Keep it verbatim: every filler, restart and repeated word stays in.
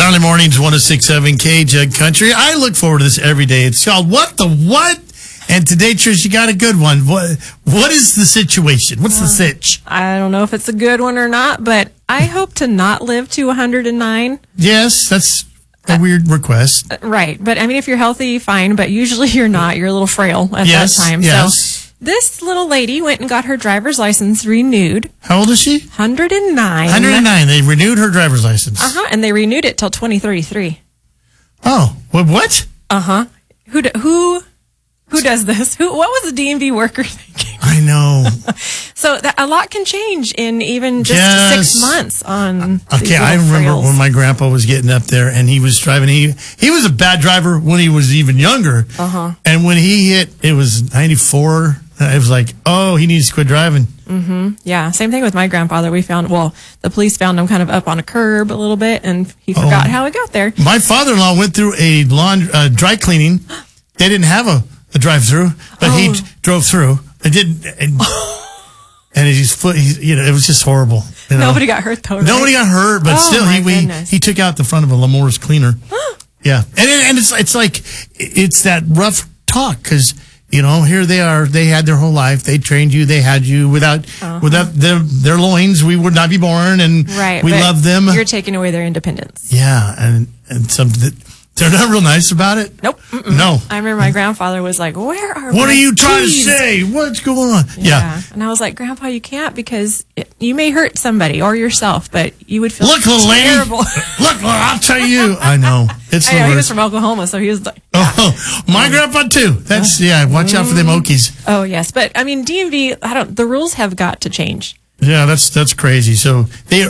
Early mornings, one oh six point seven K Jug Country. I look forward to this every day. It's called What the What? And today, Trish, you got a good one. What What is the situation? What's the sitch? I don't know if it's a good one or not, but I hope to not live to one hundred nine. Yes, that's a weird request. Right. But, I mean, if you're healthy, fine. But usually you're not. You're a little frail at yes, that time. Yes. So this little lady went and got her driver's license renewed. How old is she? one hundred nine. one hundred nine. They renewed her driver's license. Uh-huh. And they renewed it till twenty thirty-three. Oh, what? what? Uh-huh. Who do, who who does this? Who? What was the D M V worker thinking? I know. So that, a lot can change in even just Yes. six months on Okay, these I little remember frails. when my grandpa was getting up there and he was driving. He he was a bad driver when he was even younger. Uh-huh. And when he hit, it was ninety-four. I was like, oh, he needs to quit driving. Mm-hmm. Yeah, same thing with my grandfather. We found, well, the police found him kind of up on a curb a little bit, and he forgot Oh. how he got there. My father-in-law went through a laundry, uh, dry cleaning. They didn't have a, a drive-through, but Oh. he d- drove through. It didn't, and, and his foot. He's, you know, it was just horrible. You know? Nobody got hurt, though, right? Nobody got hurt, but Oh, still, my he, he goodness. he took out the front of a Lamore's cleaner. Yeah, and it, and it's it's like it's that rough talk because you know here they are. They had their whole life. They trained you. They had you. Without Uh-huh. without their their loins, we would not be born. And Right. we but love them. You're taking away their independence. Yeah, and and some they're not real nice about it. Nope. Mm-mm. No. I remember my grandfather was like, where are What my are you trying keys? to say? What's going on? Yeah. And I was like, Grandpa, you can't because it, you may hurt somebody or yourself, but you would feel Look, little lady. terrible. Look, I'll tell you. I know. It's I the know, he was worst. from Oklahoma, so he was like, Oh, my grandpa too. That's yeah. Watch out for them Okies. oh, yes. But, I mean, D M V, I don't, the rules have got to change. Yeah, that's that's crazy. So they